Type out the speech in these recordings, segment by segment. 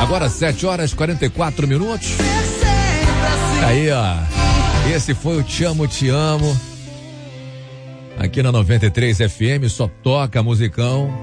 Agora 7h44. Aí, ó. Esse foi o Te Amo, Te Amo. Aqui na 93 FM, só toca musicão.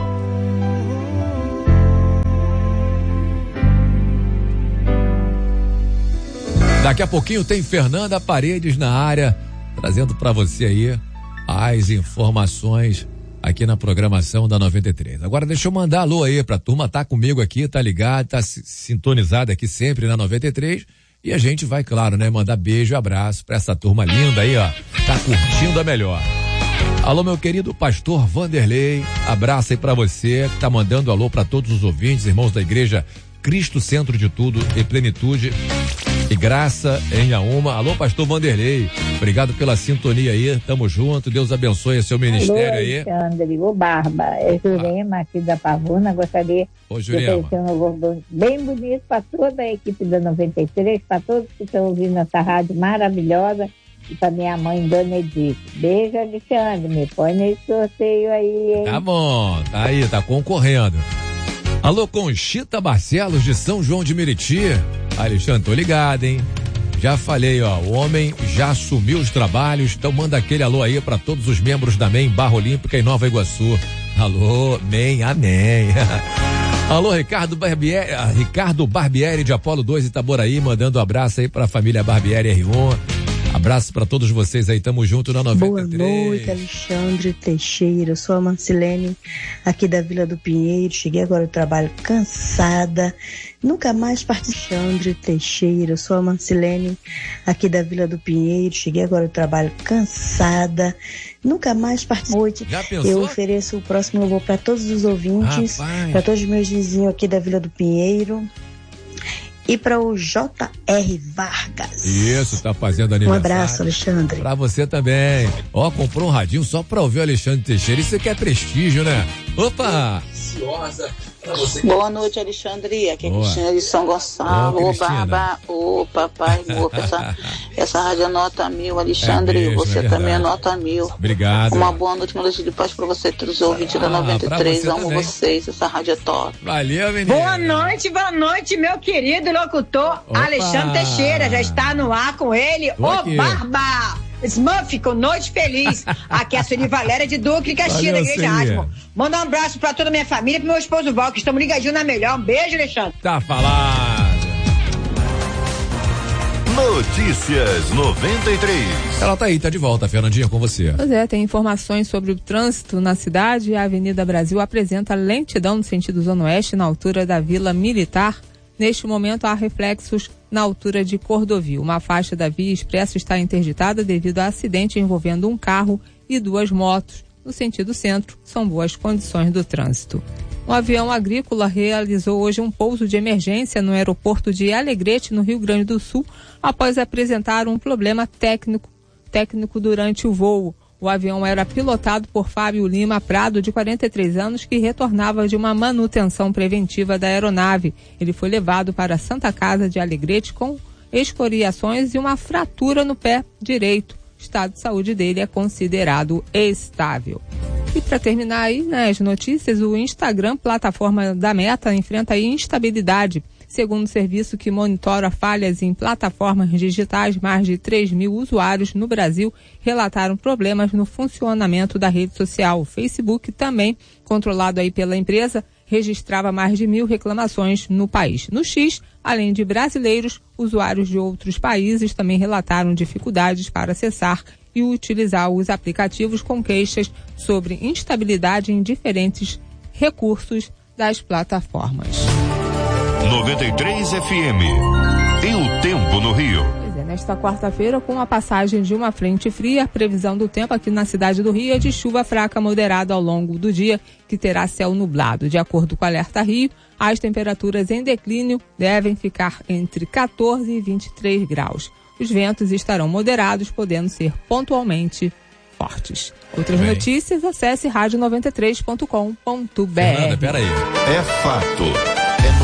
Daqui a pouquinho tem Fernanda Paredes na área, trazendo pra você aí as informações aqui na programação da 93. Agora deixa eu mandar alô aí pra turma, tá comigo aqui, tá ligado, tá sintonizado aqui sempre na 93. E a gente vai, claro, né, mandar beijo e abraço pra essa turma linda aí, ó, tá curtindo a melhor. Alô, meu querido pastor Vanderlei, abraço aí pra você, que tá mandando alô pra todos os ouvintes, irmãos da igreja Cristo Centro de Tudo e Plenitude e Graça em Auma. Alô, pastor Vanderlei, obrigado pela sintonia aí, tamo junto, Deus abençoe seu ministério. Alô, aí. Alexandre, ô Barba, é Jurema aqui da Pavuna, gostaria de oferecer um louvor bem bonito para toda a equipe da 93, para todos que estão ouvindo essa rádio maravilhosa e para minha mãe, Dona Edith. Beijo, Alexandre, me põe nesse sorteio aí, hein? Tá bom, tá aí, tá concorrendo. Alô, Conchita Barcelos de São João de Meriti. Alexandre, tô ligado, hein? Já falei, ó, o homem já assumiu os trabalhos, então manda aquele alô aí para todos os membros da MEM Barra Olímpica em Nova Iguaçu. Alô, MEM, amém. Alô, Ricardo Barbieri de Apolo 2 Itaboraí, mandando um abraço aí pra família Barbieri R1. Abraço pra todos vocês aí, tamo junto na 93. Boa noite, Alexandre Teixeira, eu sou a Marcilene, aqui da Vila do Pinheiro, cheguei agora do trabalho cansada, nunca mais participei. Alexandre Teixeira, eu sou a Marcilene, aqui da Vila do Pinheiro, cheguei agora do trabalho cansada, nunca mais participei. Já pensou? Eu ofereço o próximo louvor para todos os ouvintes, para todos os meus vizinhos aqui da Vila do Pinheiro. E para o J.R. Vargas. Isso, tá fazendo aniversário. Um abraço, Alexandre. Pra você também. Ó, comprou um radinho só pra ouvir o Alexandre Teixeira. Isso aqui é prestígio, né? Opa! Boa noite, Alexandre. Aqui é Cristina de São Gonçalo. Ô, Barba, ô, papai, essa rádio é nota 1000, Alexandre. Mesmo, você também é nota 1000. Obrigado. Uma boa noite, uma noite de paz pra você, todos os ouvintes da 93. Amo também. Vocês, essa rádio é top. Valeu, menino. Boa noite, meu querido locutor. Opa. Alexandre Teixeira. Já está no ar com ele. Ô, Barba! Smurf, com noite feliz. Aqui é a Sueli Valéria de Duque, Caxias, da Igreja Asmo. Manda um abraço pra toda a minha família e pro meu esposo Val, que estamos ligadinhos na melhor. Um beijo, Alexandre. Tá falado. Notícias 93. Ela tá aí, tá de volta, Fernandinha, com você. Pois é, tem informações sobre o trânsito na cidade. A Avenida Brasil apresenta lentidão no sentido Zona Oeste, na altura da Vila Militar. Neste momento, há reflexos na altura de Cordovil. Uma faixa da via expressa está interditada devido a acidente envolvendo um carro e 2 motos. No sentido centro, são boas condições do trânsito. Um avião agrícola realizou hoje um pouso de emergência no aeroporto de Alegrete, no Rio Grande do Sul, após apresentar um problema técnico durante o voo. O avião era pilotado por Fábio Lima Prado, de 43 anos, que retornava de uma manutenção preventiva da aeronave. Ele foi levado para a Santa Casa de Alegrete com escoriações e uma fratura no pé direito. O estado de saúde dele é considerado estável. E para terminar aí, né, as notícias, o Instagram, plataforma da Meta, enfrenta aí instabilidade. Segundo o serviço que monitora falhas em plataformas digitais, mais de 3.000 usuários no Brasil relataram problemas no funcionamento da rede social. O Facebook, também controlado aí pela empresa, registrava mais de 1.000 reclamações no país. No X, além de brasileiros, usuários de outros países também relataram dificuldades para acessar e utilizar os aplicativos, com queixas sobre instabilidade em diferentes recursos das plataformas. 93 FM. E o tempo no Rio. Pois é, nesta quarta-feira, com a passagem de uma frente fria, a previsão do tempo aqui na cidade do Rio é de chuva fraca moderada ao longo do dia, que terá céu nublado. De acordo com o Alerta Rio, as temperaturas em declínio devem ficar entre 14 e 23 graus. Os ventos estarão moderados, podendo ser pontualmente fortes. Outras notícias, acesse rádio93.com.br. Fernanda, peraí. É fato. É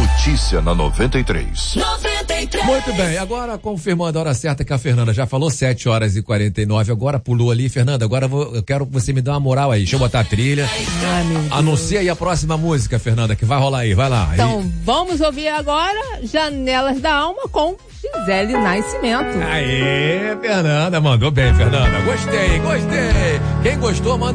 notícia na 93. Muito bem, agora confirmando a hora certa que a Fernanda já falou, 7h49, agora pulou ali. Fernanda, agora eu quero que você me dê uma moral aí, deixa eu botar a trilha. Anuncia aí a próxima música, Fernanda, que vai rolar aí, vai lá. Então, vamos ouvir agora Janelas da Alma com Gisele Nascimento. Aê, Fernanda, mandou bem, Fernanda. Gostei. Quem gostou, manda